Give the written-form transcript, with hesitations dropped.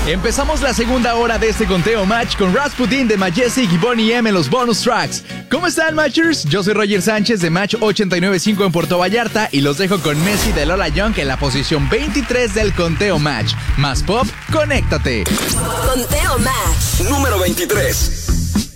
Empezamos la segunda hora de este conteo match con Rasputin de Majestic y Boney M en los bonus tracks. ¿Cómo están, Matchers? Yo soy Roger Sánchez de Match 89.5 en Puerto Vallarta y los dejo con Messi de Lola Young en la posición 23 del conteo match. Más pop, conéctate. Conteo match número 23.